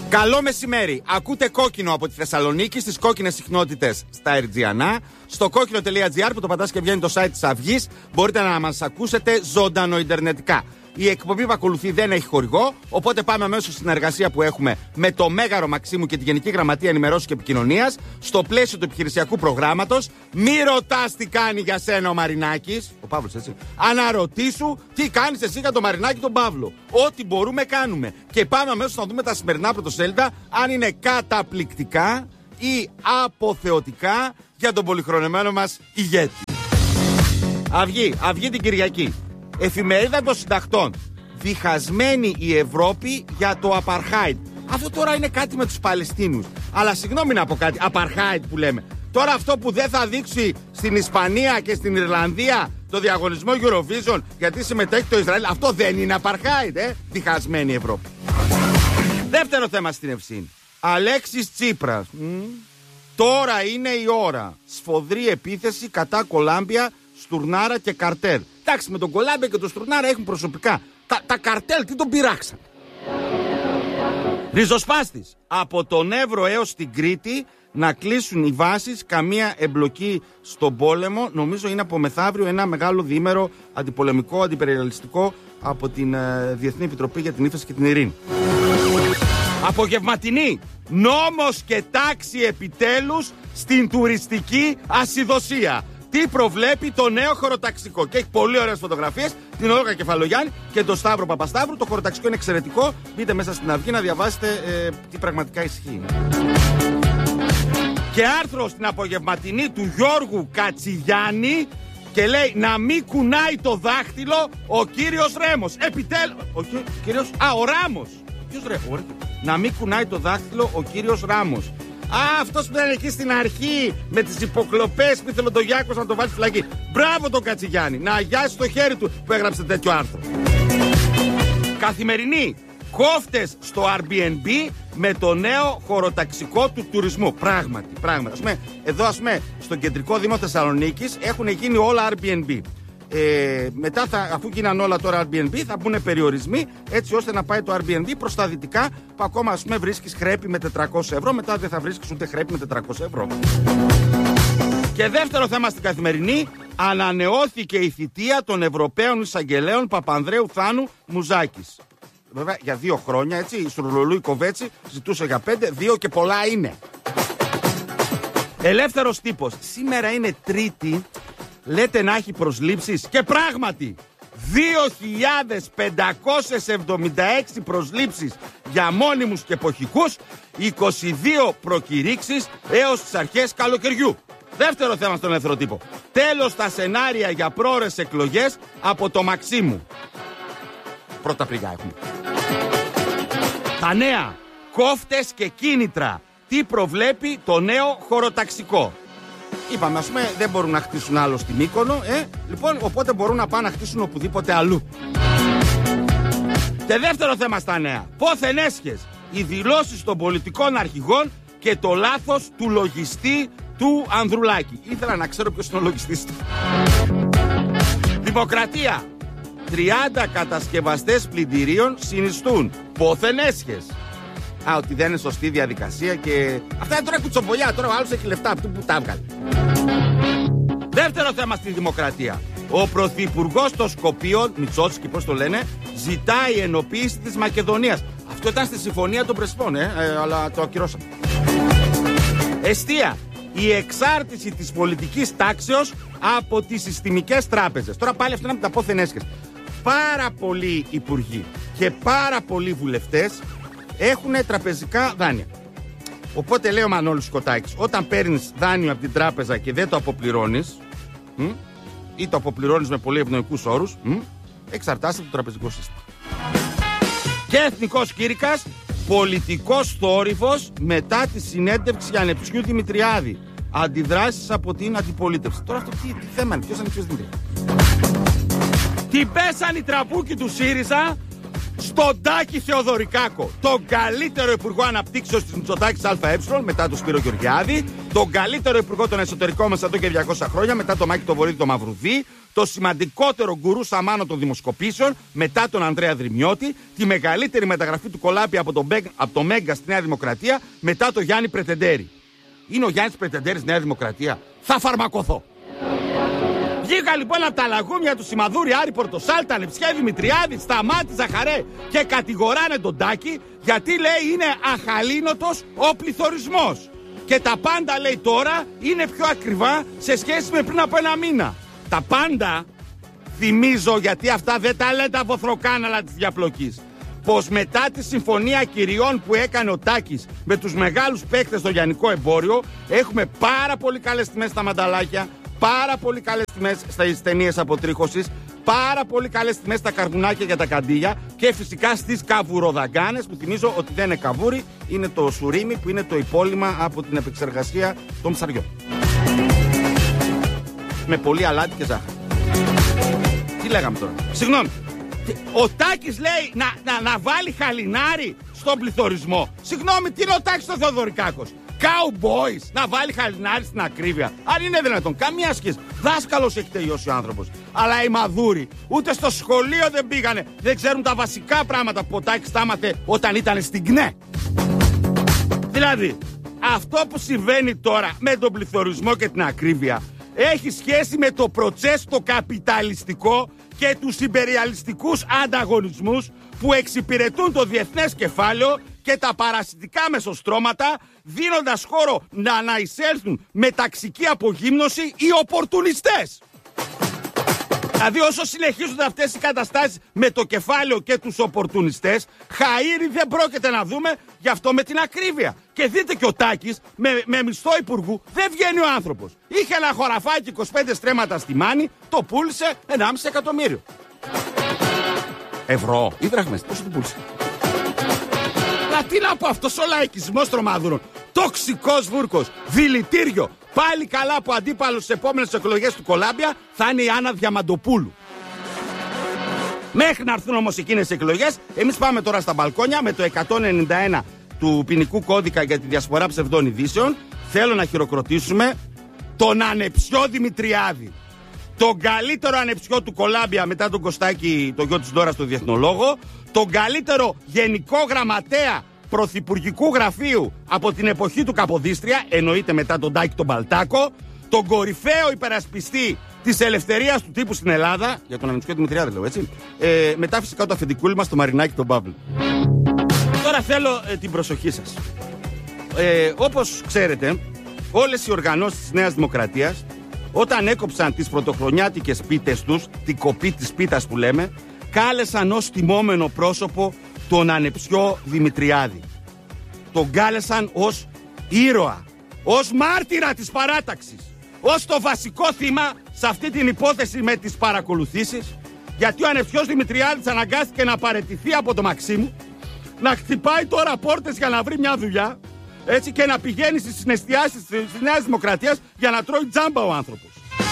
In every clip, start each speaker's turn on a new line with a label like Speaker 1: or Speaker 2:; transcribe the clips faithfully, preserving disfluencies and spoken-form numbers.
Speaker 1: Καλό μεσημέρι. Ακούτε Κόκκινο από τη Θεσσαλονίκη στις κόκκινες συχνότητες στα Ερτζιανά. Στο κόκκινο τελεία τζι άρ που το πατάς και βγαίνει το site της Αυγής, μπορείτε να μας ακούσετε ζωντανό ιντερνετικά. Η εκπομπή που ακολουθεί δεν έχει χορηγό, οπότε πάμε αμέσως στην εργασία που έχουμε με το Μέγαρο Μαξίμου και τη Γενική Γραμματεία Ενημερώσεως και Επικοινωνίας στο πλαίσιο του επιχειρησιακού προγράμματος. Μη ρωτάς τι κάνει για σένα ο Μαρινάκης. Ο Παύλος, έτσι. Αναρωτήσου τι κάνεις εσύ για τον Μαρινάκη τον Παύλο. Ό,τι μπορούμε κάνουμε. Και πάμε αμέσως να δούμε τα σημερινά πρωτοσέλιδα, αν είναι καταπληκτικά ή αποθεωτικά για τον πολυχρονεμένο μας ηγέτη. Αυγή, Αυγή την Κυριακή. Εφημερίδα των Συντακτών. Διχασμένη η Ευρώπη για το Απαρχάιντ. Αυτό τώρα είναι κάτι με τους Παλαιστίνους. Αλλά συγγνώμη να πω κάτι. Απαρχάιντ που λέμε. Τώρα αυτό που δεν θα δείξει στην Ισπανία και στην Ιρλανδία το διαγωνισμό Eurovision γιατί συμμετέχει το Ισραήλ. Αυτό δεν είναι Απαρχάιντ, ε. Διχασμένη η Ευρώπη. Δεύτερο θέμα στην Ευσύνη. Αλέξης Τσίπρας. Μ? Τώρα είναι η ώρα. Σφοδρή επίθεση κατά Κολάμπια, Στουρνάρα και Καρτέλ. Εντάξει, με τον Κολάμπια και τον Στουρνάρα έχουν προσωπικά. Τα, τα Καρτέλ τι τον πειράξαν. Ριζοσπάστης. Από τον Εύρο έως την Κρήτη να κλείσουν οι βάσεις, καμία εμπλοκή στον πόλεμο. Νομίζω είναι από μεθαύριο ένα μεγάλο διήμερο αντιπολεμικό, αντιπεριαλιστικό από την ε, Διεθνή Επιτροπή για την Ύφεση και την Ειρήνη. Απογευματινή. Νόμος και τάξη επιτέλους στην τουριστική ασυδοσία. Τι προβλέπει το νέο χωροταξικό. Και έχει πολύ ωραίες φωτογραφίες. Την Όλγα Κεφαλογιάννη και τον Σταύρο Παπασταύρου. Το χωροταξικό είναι εξαιρετικό. Μπείτε μέσα στην Αυγή να διαβάσετε ε, τι πραγματικά ισχύει. Και άρθρο στην απογευματινή του Γιώργου Κατσιγιάννη και λέει να μην κουνάει το δάχτυλο ο κύριος Ρέμος. Επιτέλους. Ο κυ... κύριος. Α, ο Ράμος. Ποιος Ρέμος. Να μην κουνάει το δάχτυλο ο κύριος Ράμος. Α, αυτός που ήταν εκεί στην αρχή με τις υποκλοπές που ήθελε ο Γιάκος να το βάλει φυλακή. Μπράβο τον Κατσιγιάννη, να αγιάσει το χέρι του που έγραψε τέτοιο άρθρο. Καθημερινή. Κόφτες στο Airbnb με το νέο χωροταξικό του τουρισμού. Πράγματι, πράγματι. Ας πούμε, εδώ ας πούμε στο κεντρικό Δήμο Θεσσαλονίκης έχουν γίνει όλα Airbnb. Ε, μετά θα, αφού γίναν όλα τώρα Airbnb θα μπουν περιορισμοί έτσι ώστε να πάει το Airbnb προς τα δυτικά που ακόμα ας πούμε βρίσκεις χρέπη με τετρακόσια ευρώ, μετά δεν θα βρίσκεις ούτε χρέπη με τετρακόσια ευρώ. Και δεύτερο θέμα στην Καθημερινή, ανανεώθηκε η θητεία των Ευρωπαίων Εισαγγελέων Παπανδρέου Θάνου Μουζάκης. Βέβαια για δύο χρόνια έτσι, η Σουρλολούι Κοβέτσι ζητούσε για πέντε, δύο και πολλά είναι. Ελεύθερος τύπος, σήμερα είναι Τρίτη. Λέτε να έχει προσλήψεις και πράγματι δύο χιλιάδες πεντακόσιες εβδομήντα έξι προσλήψεις για μόνιμους και εποχικούς, είκοσι δύο προκηρύξεις έως τις αρχές καλοκαιριού. Δεύτερο θέμα στον ελεύθερο τύπο. Τέλος τα σενάρια για πρόορες εκλογές από το Μαξίμου. Πρώτα πριγά έχουμε. Τα νέα κόφτες και κίνητρα. Τι προβλέπει το νέο χωροταξικό. Είπαμε, ας πούμε, δεν μπορούν να χτίσουν άλλο στη Μύκονο, ε, λοιπόν, οπότε μπορούν να πάνε να χτίσουν οπουδήποτε αλλού. Και δεύτερο θέμα στα νέα. Πόθεν έσχες οι δηλώσεις των πολιτικών αρχηγών και το λάθος του λογιστή του Ανδρουλάκη. Ήθελα να ξέρω ποιος είναι ο λογιστής του. Δημοκρατία. τριάντα κατασκευαστές πλυντηρίων συνιστούν. Πόθεν έσχες. Α, ότι δεν είναι σωστή διαδικασία και... Αυτά είναι τώρα κουτσομπολιά, τώρα ο άλλος έχει λεφτά, αυτού που τα βγάλει. Δεύτερο θέμα στη Δημοκρατία. Ο Πρωθυπουργός των Σκοπίων, Μητσότσκι πώς το λένε, ζητάει ενοποίηση της Μακεδονίας. Αυτό ήταν στη Συμφωνία των Πρεσπών, ε, ε, αλλά το ακυρώσαμε. Εστία. Η εξάρτηση της πολιτικής τάξεως από τις συστημικές τράπεζες. Τώρα πάλι αυτό είναι από τα πόθεν έσχες. Πάρα πολλοί υπουργοί και πάρα πολλοί βουλευτές έχουν τραπεζικά δάνεια. Οπότε λέει ο Μανώλης Σκοτάκης, όταν παίρνεις δάνειο από την τράπεζα και δεν το αποπληρώνεις μ, ή το αποπληρώνεις με πολύ ευνοϊκούς όρους, μ, εξαρτάσαι από το τραπεζικό σύστημα. Και εθνικός κήρυκας, πολιτικός θόρυβος μετά τη συνέντευξη Ανεψιού Δημητριάδη. Αντιδράσεις από την αντιπολίτευση. Τώρα αυτό τι, τι θέμα είναι, ποιος είναι ποιος Δημητριάδη. Την πέσαν οι τραπούκοι του ΣΥΡΙΖΑ στον Τάκη Θεοδωρικάκο, τον καλύτερο υπουργό αναπτύξεως της Μητσοτάκης ΑΕ μετά τον Σπύρο Γεωργιάδη, τον καλύτερο υπουργό των εσωτερικών μας εδώ και διακόσια χρόνια μετά τον Μάκη τον Βορύδη τον Μαυρουδί, το σημαντικότερο γκουρού σαμάνο των δημοσκοπήσεων μετά τον Ανδρέα Δρυμιώτη, τη μεγαλύτερη μεταγραφή του Κολάμπη από τον από το Μέγκα στη Νέα Δημοκρατία μετά το Γιάννη Πρετεντέρη. Είναι ο Γιάννης Πρετεντέρης Νέα Δημοκρατία? Θα φαρμακοθώ. Βγήκα λοιπόν από τα λαγούμια του Σιμαδούρη, Άρη Πορτοσάλτα, Λεψιά Δημητριάδη, Σταμάτη, Ζαχαρέ και κατηγοράνε τον Τάκη γιατί λέει είναι αχαλήνοτος ο πληθωρισμός. Και τα πάντα λέει τώρα είναι πιο ακριβά σε σχέση με πριν από ένα μήνα. Τα πάντα, θυμίζω, γιατί αυτά δεν τα λένε τα βοθροκάναλα της διαπλοκής, πως μετά τη συμφωνία κυριών που έκανε ο Τάκης με τους μεγάλους παίκτες στο λιανικό εμπόριο, έχουμε πάρα πολύ καλές τιμές στα μανταλάκια, πάρα πολύ καλές τιμές στις ταινίες αποτρίχωσης, πάρα πολύ καλές τιμές στα καρβουνάκια για τα καντήλια και φυσικά στις καβουροδαγκάνες, που θυμίζω ότι δεν είναι καβούρι, είναι το σουρίμι που είναι το υπόλοιμα από την επεξεργασία των ψαριών. Με πολύ αλάτι και ζάχαρη. Τι λέγαμε τώρα? Συγγνώμη. Ο Τάκης λέει να, να, να βάλει χαλινάρι στον πληθωρισμό. Συγγνώμη, τι είναι ο Τάκης ο Θεοδωρικάκος? Cowboys, να βάλει χαλινάρι στην ακρίβεια? Αν είναι δυνατόν, καμία σχέση. Δάσκαλος έχει τελειώσει ο άνθρωπος. Αλλά οι μαδούροι ούτε στο σχολείο δεν πήγανε. Δεν ξέρουν τα βασικά πράγματα που ο Τάκης τα έμαθε όταν ήταν στην ΚΝΕ. Δηλαδή, αυτό που συμβαίνει τώρα με τον πληθωρισμό και την ακρίβεια έχει σχέση με το προτσές το καπιταλιστικό και τους ιμπεριαλιστικούς ανταγωνισμούς που εξυπηρετούν το διεθνές κεφάλαιο και τα παρασιτικά μεσοστρώματα, δίνοντας χώρο να αναεισέλθουν με ταξική απογύμνωση οι οπορτουνιστές. Δηλαδή όσο συνεχίζονται αυτές οι καταστάσεις με το κεφάλαιο και τους οπορτουνιστές, χαΐρι δεν πρόκειται να δούμε, γι' αυτό με την ακρίβεια. Και δείτε και ο Τάκης με, με μισθό υπουργού δεν βγαίνει ο άνθρωπος. Είχε ένα χωραφάκι είκοσι πέντε στρέμματα στη Μάνη, το πούλησε ενάμιση εκατομμύριο. Ευρώ ή δραχμές, πόσο το πούλησε? Να τι να πω, αυτός ο λαϊκισμός τρομάδουρων, τοξικός βούρκος, δηλητήριο. Πάλι καλά που αντίπαλος στις επόμενες εκλογές του Κολάμπια θα είναι η Άννα Διαμαντοπούλου. Μέχρι να έρθουν όμως εκείνες οι εκλογές, εμείς πάμε τώρα στα μπαλκόνια με το εκατόν ενενήντα ένα του ποινικού κώδικα για τη διασπορά ψευδών ειδήσεων. Θέλω να χειροκροτήσουμε τον ανεψιό Δημητριάδη. Τον καλύτερο ανεψιό του Κολάμπια μετά τον Κωστάκη, το γιο της Ντόρας, στο Διεθνολόγο. Τον καλύτερο γενικό γραμματέα πρωθυπουργικού γραφείου από την εποχή του Καποδίστρια, εννοείται μετά τον Τάκη τον Παλτάκο. Τον κορυφαίο υπερασπιστή της ελευθερίας του τύπου στην Ελλάδα, για τον ανεψιό Δημητριάδη λέω, έτσι. Ε, μετά φυσικά το αφεντικούλι μας, το Μαρινάκι τον Παύλο. Τώρα θέλω ε, την προσοχή σας. Ε, όπως ξέρετε, όλες οι οργανώσεις της Νέας Δημοκρατίας, όταν έκοψαν τις πρωτοχρονιάτικες πίτες τους, την κοπή της πίτας που λέμε, κάλεσαν ως τιμόμενο πρόσωπο τον ανεψιό Δημητριάδη. Τον κάλεσαν ως ήρωα, ως μάρτυρα της παράταξης, ως το βασικό θύμα σε αυτή την υπόθεση με τις παρακολουθήσεις, γιατί ο ανεψιός Δημητριάδης αναγκάστηκε να παραιτηθεί από το Μαξίμου, να χτυπάει τώρα πόρτες για να βρει μια δουλειά, έτσι, και να πηγαίνει στις συναισθιάσεις της Νέας Δημοκρατίας για να τρώει τζάμπα ο άνθρωπος.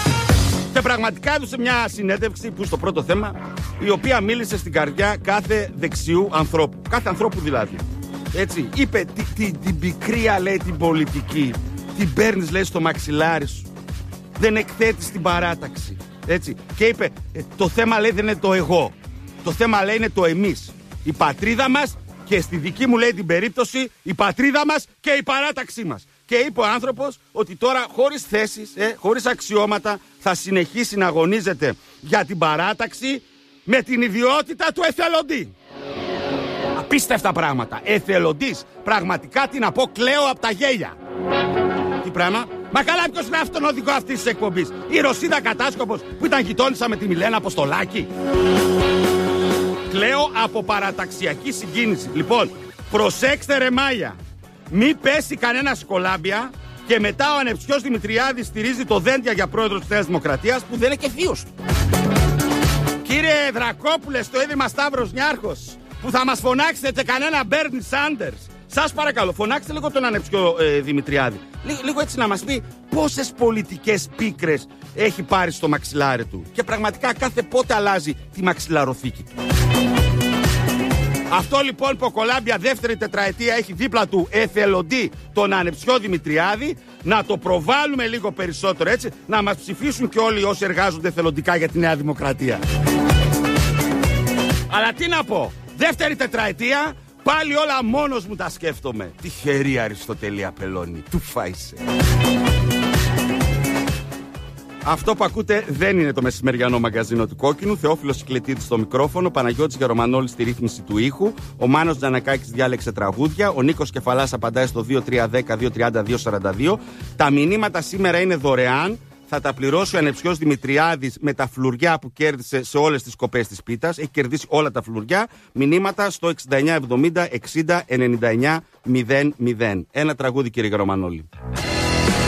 Speaker 1: Και πραγματικά έδωσε μια συνέντευξη που στο πρώτο θέμα, η οποία μίλησε στην καρδιά κάθε δεξιού ανθρώπου. Κάθε ανθρώπου δηλαδή. Έτσι, είπε την, την, την πικρία, λέει, την πολιτική. Την παίρνεις, λέει, στο μαξιλάρι σου. Δεν εκθέτεις την παράταξη. Έτσι. Και είπε, ε, το θέμα, λέει, δεν είναι το εγώ. Το θέμα, λέει, είναι το εμείς. Η πατρίδα μας και στη δική μου, λέει, την περίπτωση, η πατρίδα μας και η παράταξή μας. Και είπε ο άνθρωπος ότι τώρα χωρίς θέσεις, ε, χωρίς αξιώματα, θα συνεχίσει να αγωνίζεται για την παράταξη με την ιδιότητα του εθελοντή. Απίστευτα πράγματα. Εθελοντής. Πραγματικά, τι να πω, κλαίω από τα γέλια. Τι πράγμα? Μα καλά, ποιος είναι αυτόν οδηγό αυτής της εκπομπής? Η Ρωσίδα Κατάσκοπος που ήταν γειτόνισσα με τη Μιλένα Αποστολάκη? Κλαίω από παραταξιακή συγκίνηση. Λοιπόν, προσέξτε ρε Μάγια. Μη πέσει κανένα Κολάμπια και μετά ο ανεψιός Δημητριάδης στηρίζει το Δέντια για πρόεδρος της Νέας Δημοκρατίας, που δεν είναι και θείος του. Κύριε Δρακόπουλε, στο Ίδρυμα Σταύρος Νιάρχος, που θα μας φωνάξετε και κανένα Μπέρνι Σάντερς, σας παρακαλώ, φωνάξτε λίγο τον ανεψιό ε, Δημητριάδη. Λίγο, λίγο έτσι να μας πει πόσες πολιτικές πίκρες έχει πάρει στο μαξιλάρι του. Και πραγματικά κάθε πότε αλλάζει τη μαξιλαροθήκη του. Αυτό λοιπόν που ο Κολάμπια δεύτερη τετραετία έχει δίπλα του εθελοντή τον ανεψιό Δημητριάδη, να το προβάλλουμε λίγο περισσότερο έτσι, να μας ψηφίσουν και όλοι όσοι εργάζονται θελοντικά για τη Νέα Δημοκρατία. Αλλά τι να πω, δεύτερη τετραετία, πάλι όλα μόνος μου τα σκέφτομαι. Τυχερή Αριστοτέλη Απελώνη, του φάισε. Αυτό που ακούτε δεν είναι το μεσημεριανό μαγκαζίνο του Κόκκινου. Θεόφιλος Κυκλετίδης στο μικρόφωνο, Παναγιώτης Γερομανόλης στη ρύθμιση του ήχου, ο Μάνος Τζανακάκης διάλεξε τραγούδια, ο Νίκος Κεφαλάς απαντάει στο δύο τρία ένα μηδέν δύο τρία δύο σαράντα δύο. Τα μηνύματα σήμερα είναι δωρεάν. Θα τα πληρώσει ο Ανεψιός Δημητριάδης με τα φλουριά που κέρδισε σε όλες τις κοπές της πίτας. Έχει κερδίσει όλα τα φλουριά. Μηνύματα στο εξήντα εννιά εβδομήντα εξήντα ενενήντα εννιά μηδέν μηδέν. Ένα τραγούδι, κύριε Γερομανόλη.